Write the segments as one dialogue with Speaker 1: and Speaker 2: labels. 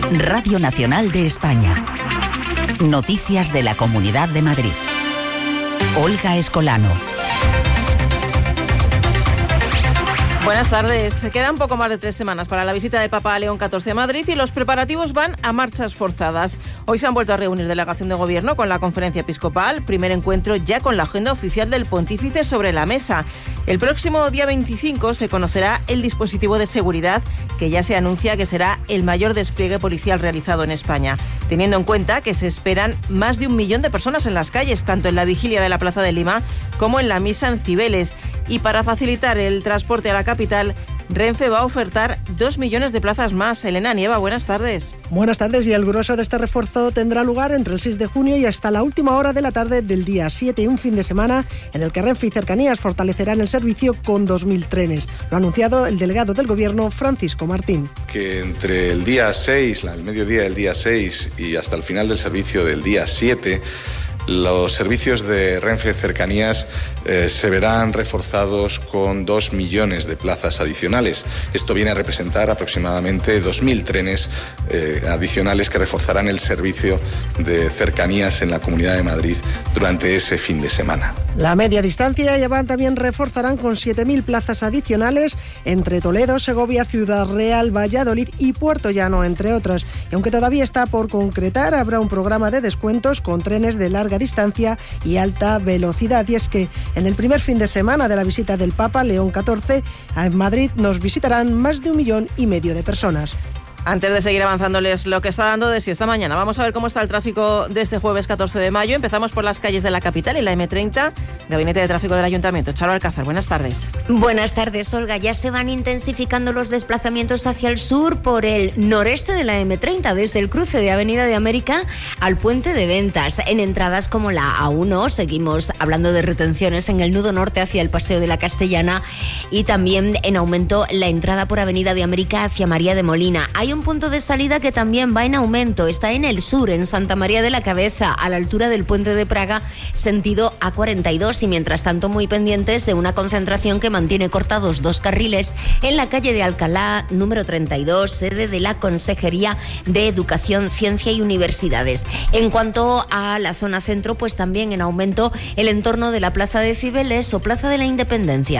Speaker 1: Radio Nacional de España. Noticias de la Comunidad de Madrid. Olga Escolano.
Speaker 2: Buenas tardes. Quedan poco más de 3 semanas para la visita del Papa a León XIV a Madrid y los preparativos van a marchas forzadas. Hoy se han vuelto a reunir delegación de gobierno con la conferencia episcopal, primer encuentro ya con la agenda oficial del pontífice sobre la mesa. El próximo día 25 se conocerá el dispositivo de seguridad que ya se anuncia que será el mayor despliegue policial realizado en España, teniendo en cuenta que se esperan más de 1 millón de personas en las calles, tanto en la vigilia de la Plaza de Lima como en la misa en Cibeles. Y para facilitar el transporte a la capital, Renfe va a ofertar 2 millones de plazas más. Elena Nieva, buenas tardes.
Speaker 3: Buenas tardes, y el grueso de este refuerzo tendrá lugar entre el 6 de junio y hasta la última hora de la tarde del día 7, un fin de semana en el que Renfe y Cercanías fortalecerán el servicio con 2.000 trenes. Lo ha anunciado el delegado del Gobierno, Francisco Martín.
Speaker 4: Que entre el día 6, el mediodía del día 6 y hasta el final del servicio del día 7, los servicios de Renfe Cercanías se verán reforzados con 2 millones de plazas adicionales. Esto viene a representar aproximadamente 2.000 trenes adicionales que reforzarán el servicio de cercanías en la Comunidad de Madrid durante ese fin de semana.
Speaker 3: La media distancia y Avant también reforzarán con 7.000 plazas adicionales entre Toledo, Segovia, Ciudad Real, Valladolid y Puerto Llano, entre otras. Y aunque todavía está por concretar, habrá un programa de descuentos con trenes de larga distancia y alta velocidad. Y es que en el primer fin de semana de la visita del Papa León XIV en Madrid nos visitarán más de 1,5 millones de personas.
Speaker 2: Antes de seguir avanzándoles lo que está dando de sí esta mañana, vamos a ver cómo está el tráfico de este jueves 14 de mayo. Empezamos por las calles de la capital y la M30. Gabinete de Tráfico del Ayuntamiento. Charo Alcázar, buenas tardes.
Speaker 5: Buenas tardes, Olga. Ya se van intensificando los desplazamientos hacia el sur por el noreste de la M30, desde el cruce de Avenida de América al Puente de Ventas. En entradas como la A1 seguimos hablando de retenciones en el nudo norte hacia el Paseo de la Castellana, y también en aumento la entrada por Avenida de América hacia María de Molina. Hay un punto de salida que también va en aumento, está en el sur, en Santa María de la Cabeza, a la altura del Puente de Praga, sentido A42, y mientras tanto muy pendientes de una concentración que mantiene cortados 2 carriles en la calle de Alcalá, número 32, sede de la Consejería de Educación, Ciencia y Universidades. En cuanto a la zona centro, pues también en aumento el entorno de la Plaza de Cibeles o Plaza de la Independencia.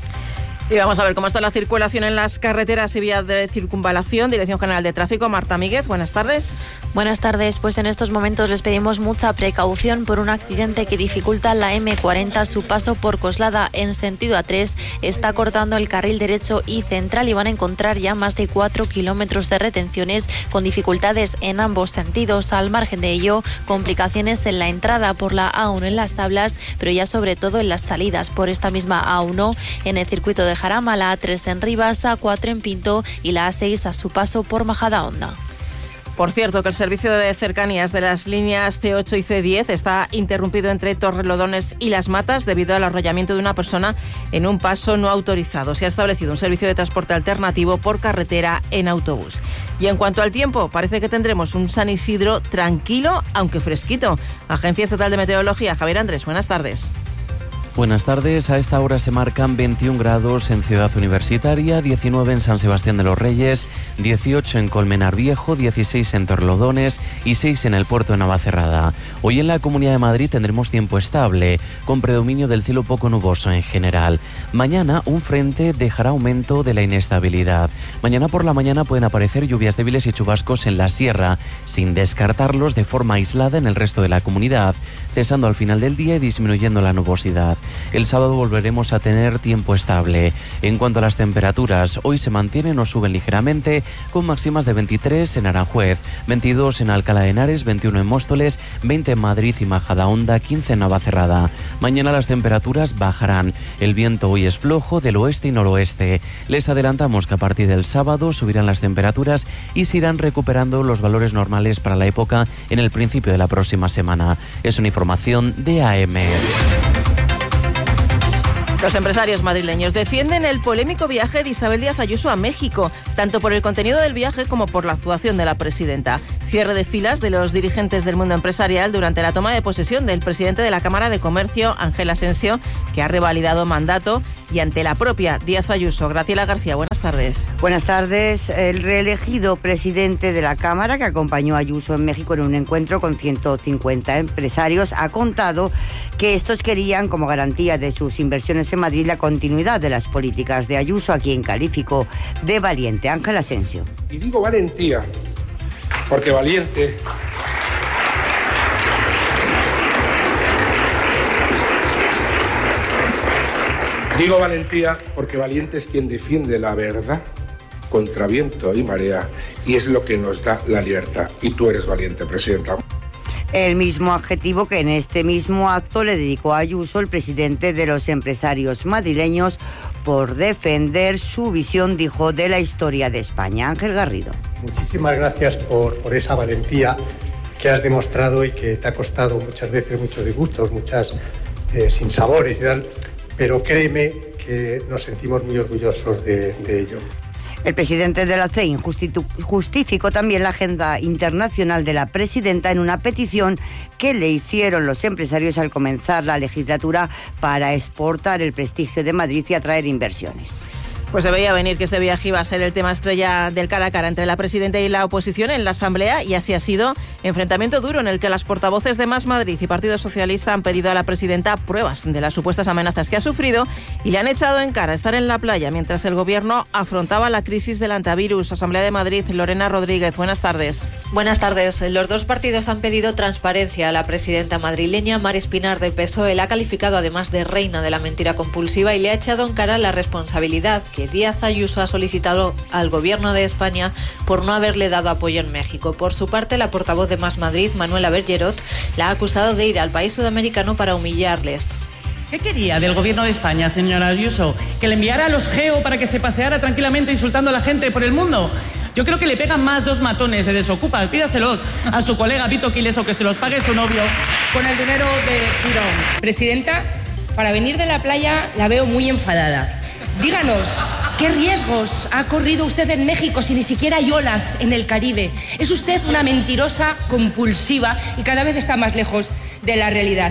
Speaker 2: Y vamos a ver cómo está la circulación en las carreteras y vías de circunvalación. Dirección General de Tráfico, Marta Míguez, buenas tardes.
Speaker 6: Buenas tardes, pues en estos momentos les pedimos mucha precaución por un accidente que dificulta la M40 su paso por Coslada en sentido A3. Está cortando el carril derecho y central y van a encontrar ya más de 4 kilómetros de retenciones con dificultades en ambos sentidos. Al margen de ello, complicaciones en la entrada por la A1 en Las Tablas, pero ya sobre todo en las salidas por esta misma A1 en el circuito de Jarama, la A3 en Rivas, A4 en Pinto y la A6 a su paso por Majadahonda.
Speaker 2: Por cierto, que el servicio de cercanías de las líneas C8 y C10 está interrumpido entre Torrelodones y Las Matas debido al arrollamiento de una persona en un paso no autorizado. Se ha establecido un servicio de transporte alternativo por carretera en autobús. Y en cuanto al tiempo, parece que tendremos un San Isidro tranquilo, aunque fresquito. Agencia Estatal de Meteorología, Javier Andrés, buenas tardes.
Speaker 7: Buenas tardes. A esta hora se marcan 21 grados en Ciudad Universitaria, 19 en San Sebastián de los Reyes, 18 en Colmenar Viejo, 16 en Torrelodones y 6 en el puerto de Navacerrada. Hoy en la Comunidad de Madrid tendremos tiempo estable, con predominio del cielo poco nuboso en general. Mañana un frente dejará aumento de la inestabilidad. Mañana por la mañana pueden aparecer lluvias débiles y chubascos en la sierra, sin descartarlos de forma aislada en el resto de la comunidad, cesando al final del día y disminuyendo la nubosidad. El sábado volveremos a tener tiempo estable. En cuanto a las temperaturas, hoy se mantienen o suben ligeramente, con máximas de 23 en Aranjuez, 22 en Alcalá de Henares, 21 en Móstoles, 20 en Madrid y Majadahonda, 15 en Navacerrada. Mañana las temperaturas bajarán. El viento hoy es flojo del oeste y noroeste. Les adelantamos que a partir del sábado subirán las temperaturas y se irán recuperando los valores normales para la época en el principio de la próxima semana. Es una información de AM.
Speaker 2: Los empresarios madrileños defienden el polémico viaje de Isabel Díaz Ayuso a México, tanto por el contenido del viaje como por la actuación de la presidenta. Cierre de filas de los dirigentes del mundo empresarial durante la toma de posesión del presidente de la Cámara de Comercio, Ángel Asensio, que ha revalidado mandato, y ante la propia Díaz Ayuso. Graciela García, buenas tardes.
Speaker 8: Buenas tardes. El reelegido presidente de la Cámara, que acompañó a Ayuso en México en un encuentro con 150 empresarios, ha contado que estos querían, como garantía de sus inversiones en Madrid, la continuidad de las políticas de Ayuso, a quien calificó de valiente. Ángel Asensio.
Speaker 9: Y digo valentía, porque valiente es quien defiende la verdad contra viento y marea, y es lo que nos da la libertad. Y tú eres valiente, presidenta.
Speaker 8: El mismo adjetivo que en este mismo acto le dedicó a Ayuso el presidente de los empresarios madrileños por defender su visión, dijo, de la historia de España. Ángel Garrido.
Speaker 10: Muchísimas gracias por esa valentía que has demostrado y que te ha costado muchas veces muchos disgustos, muchas sinsabores y tal, pero créeme que nos sentimos muy orgullosos de ello.
Speaker 8: El presidente de la CEIN justificó también la agenda internacional de la presidenta en una petición que le hicieron los empresarios al comenzar la legislatura para exportar el prestigio de Madrid y atraer inversiones.
Speaker 2: Pues se veía venir que este viaje iba a ser el tema estrella del cara a cara entre la presidenta y la oposición en la Asamblea, y así ha sido. Enfrentamiento duro en el que las portavoces de Más Madrid y Partido Socialista han pedido a la presidenta pruebas de las supuestas amenazas que ha sufrido y le han echado en cara estar en la playa mientras el gobierno afrontaba la crisis del antivirus. Asamblea de Madrid, Lorena Rodríguez, buenas tardes.
Speaker 11: Buenas tardes. Los dos partidos han pedido transparencia a la presidenta madrileña. Mar Espinar, del PSOE, la ha calificado además de reina de la mentira compulsiva y le ha echado en cara la responsabilidad que Díaz Ayuso ha solicitado al Gobierno de España por no haberle dado apoyo en México. Por su parte, la portavoz de Más Madrid, Manuela Bergerot, la ha acusado de ir al país sudamericano para humillarles.
Speaker 12: ¿Qué quería del Gobierno de España, señora Ayuso? ¿Que le enviara a los GEO para que se paseara tranquilamente insultando a la gente por el mundo? Yo creo que le pegan más 2 matones de Desocupa. Pídaselos a su colega Vito Quiles o que se los pague su novio con el dinero de Girón.
Speaker 13: Presidenta, para venir de la playa la veo muy enfadada. Díganos, ¿qué riesgos ha corrido usted en México si ni siquiera hay olas en el Caribe? Es usted una mentirosa compulsiva y cada vez está más lejos de la realidad.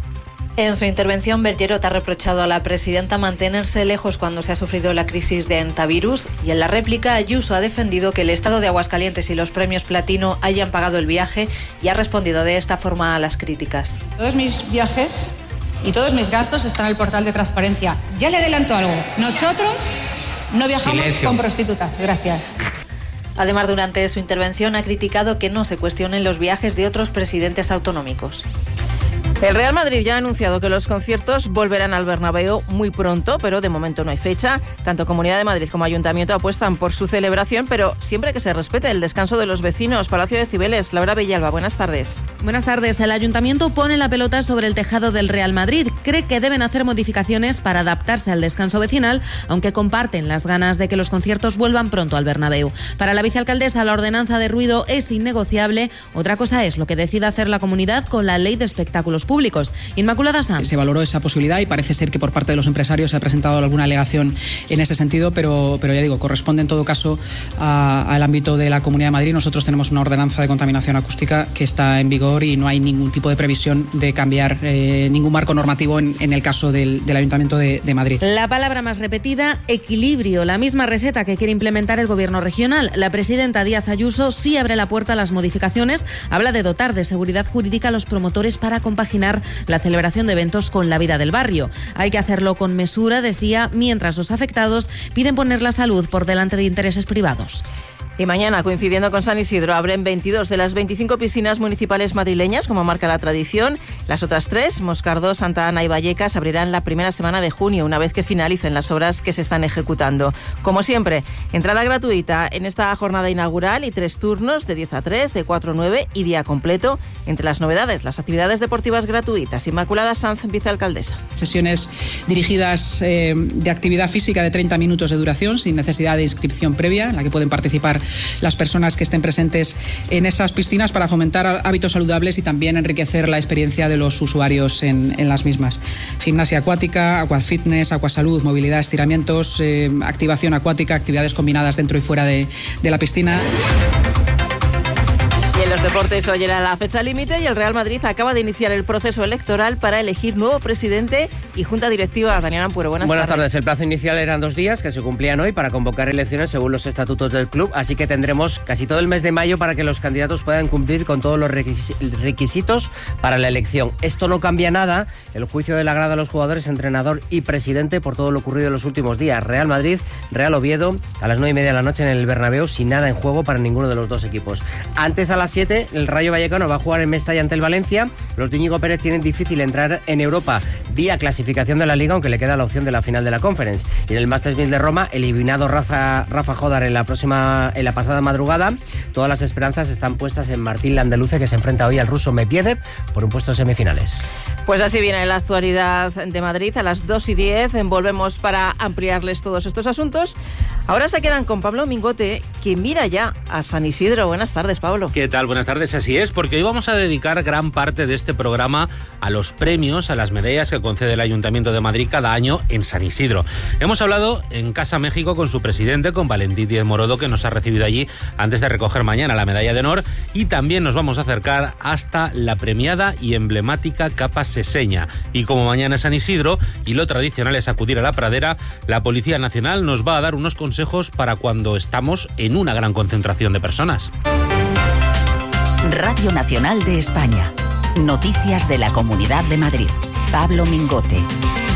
Speaker 11: En su intervención, Bergerot ha reprochado a la presidenta mantenerse lejos cuando se ha sufrido la crisis de antivirus, y en la réplica Ayuso ha defendido que el Estado de Aguascalientes y los premios Platino hayan pagado el viaje y ha respondido de esta forma a las críticas.
Speaker 14: Todos mis viajes y todos mis gastos están en el portal de transparencia. Ya le adelanto algo. Nosotros no viajamos con prostitutas. Gracias.
Speaker 11: Además, durante su intervención ha criticado que no se cuestionen los viajes de otros presidentes autonómicos.
Speaker 2: El Real Madrid ya ha anunciado que los conciertos volverán al Bernabéu muy pronto, pero de momento no hay fecha. Tanto Comunidad de Madrid como Ayuntamiento apuestan por su celebración, pero siempre que se respete el descanso de los vecinos. Palacio de Cibeles, Laura Villalba, buenas tardes.
Speaker 15: Buenas tardes. El Ayuntamiento pone la pelota sobre el tejado del Real Madrid. Cree que deben hacer modificaciones para adaptarse al descanso vecinal, aunque comparten las ganas de que los conciertos vuelvan pronto al Bernabéu. Para la vicealcaldesa, la ordenanza de ruido es innegociable. Otra cosa es lo que decida hacer la comunidad con la ley de espectáculos públicos. Inmaculada Sanz.
Speaker 16: Se valoró esa posibilidad y parece ser que por parte de los empresarios se ha presentado alguna alegación en ese sentido, pero ya digo, corresponde en todo caso al ámbito de la Comunidad de Madrid. Nosotros tenemos una ordenanza de contaminación acústica que está en vigor y no hay ningún tipo de previsión de cambiar ningún marco normativo en el caso del Ayuntamiento de Madrid.
Speaker 15: La palabra más repetida, equilibrio, la misma receta que quiere implementar el Gobierno regional. La presidenta Díaz Ayuso sí abre la puerta a las modificaciones, habla de dotar de seguridad jurídica a los promotores para compaginar la celebración de eventos con la vida del barrio. Hay que hacerlo con mesura, decía, mientras los afectados piden poner la salud por delante de intereses privados.
Speaker 2: Y mañana, coincidiendo con San Isidro, abren 22 de las 25 piscinas municipales madrileñas, como marca la tradición. Las otras 3, Moscardó, Santa Ana y Vallecas, abrirán la primera semana de junio, una vez que finalicen las obras que se están ejecutando. Como siempre, entrada gratuita en esta jornada inaugural y 3 turnos de 10 a 3, de 4 a 9 y día completo. Entre las novedades, las actividades deportivas gratuitas. Inmaculada Sanz, vicealcaldesa.
Speaker 16: Sesiones dirigidas de actividad física de 30 minutos de duración, sin necesidad de inscripción previa, en la que pueden participar las personas que estén presentes en esas piscinas para fomentar hábitos saludables y también enriquecer la experiencia de los usuarios en las mismas. Gimnasia acuática, aquafitness, aquasalud, movilidad, estiramientos, activación acuática, actividades combinadas dentro y fuera de la piscina.
Speaker 2: Y en los deportes hoy era la fecha límite y el Real Madrid acaba de iniciar el proceso electoral para elegir nuevo presidente y junta directiva. Daniel Ampuero, buenas tardes.
Speaker 17: El plazo inicial eran 2 días que se cumplían hoy para convocar elecciones según los estatutos del club, así que tendremos casi todo el mes de mayo para que los candidatos puedan cumplir con todos los requisitos para la elección. Esto no cambia nada, el juicio de la grada a los jugadores, entrenador y presidente por todo lo ocurrido en los últimos días. Real Madrid, Real Oviedo, a las 9:30 de la noche en el Bernabéu, sin nada en juego para ninguno de los dos equipos. Antes, a las 7, el Rayo Vallecano va a jugar en Mestalla ante el Valencia. Los de Íñigo Pérez tienen difícil entrar en Europa vía clasificación de la Liga, aunque le queda la opción de la final de la Conference. Y en el Masters 1000 de Roma, eliminado Rafa Jodar en la pasada madrugada, todas las esperanzas están puestas en Martín Landaluce, que se enfrenta hoy al ruso Medvedev por un puesto en semifinales.
Speaker 2: Pues así viene la actualidad de Madrid. A las 2:10 volvemos para ampliarles todos estos asuntos. Ahora se quedan con Pablo Mingote, que mira ya a San Isidro. Buenas tardes, Pablo.
Speaker 18: ¿Qué tal? Buenas tardes. Así es, porque hoy vamos a dedicar gran parte de este programa a los premios, a las medallas que concede el Ayuntamiento de Madrid cada año en San Isidro. Hemos hablado en Casa México con su presidente, con Valentín Díez Morodo, que nos ha recibido allí antes de recoger mañana la medalla de honor, y también nos vamos a acercar hasta la premiada y emblemática Capa Seseña. Y como mañana es San Isidro y lo tradicional es acudir a la pradera, la Policía Nacional nos va a dar unos consejos para cuando estamos en una gran concentración de personas.
Speaker 1: Radio Nacional de España. Noticias de la Comunidad de Madrid. Pablo Mingote.